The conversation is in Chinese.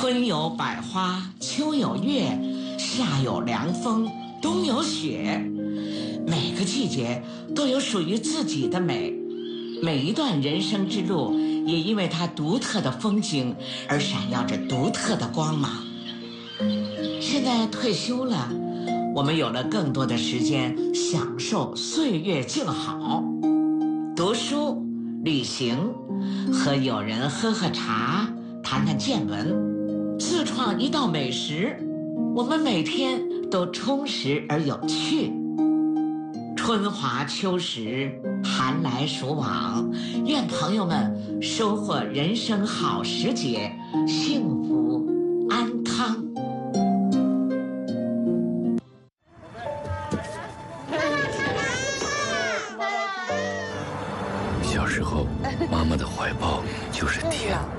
春有百花，秋有月，夏有凉风，冬有雪。每个季节都有属于自己的美，每一段人生之路也因为它独特的风景而闪耀着独特的光芒。现在退休了，我们有了更多的时间享受岁月静好，读书、旅行，和友人喝喝茶，谈谈见闻，自创一道美食，我们每天都充实而有趣。春华秋实，寒来暑往，愿朋友们收获人生好时节，幸福